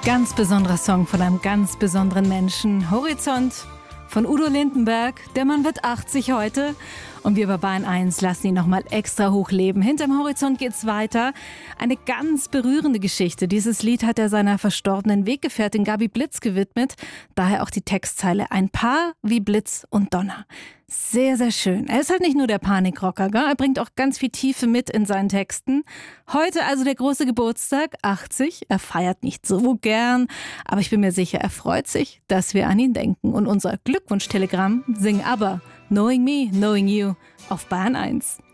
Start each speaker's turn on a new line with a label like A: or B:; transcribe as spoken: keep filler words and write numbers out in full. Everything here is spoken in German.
A: Ganz besonderer Song von einem ganz besonderen Menschen. Horizont von Udo Lindenberg. Der Mann wird achtzig heute. Und wir bei Bayern eins lassen ihn nochmal extra hochleben. Hinterm Horizont geht's weiter. Eine ganz berührende Geschichte. Dieses Lied hat er seiner verstorbenen Weggefährtin Gabi Blitz gewidmet. Daher auch die Textzeile: Ein Paar wie Blitz und Donner. Sehr, sehr schön. Er ist halt nicht nur der Panikrocker, gell? Er bringt auch ganz viel Tiefe mit in seinen Texten. Heute also der große Geburtstag, achtzig. Er feiert nicht so gern, aber ich bin mir sicher, er freut sich, dass wir an ihn denken. Und unser Glückwunsch-Telegramm: Sing aber Knowing Me, Knowing You auf Bayern eins.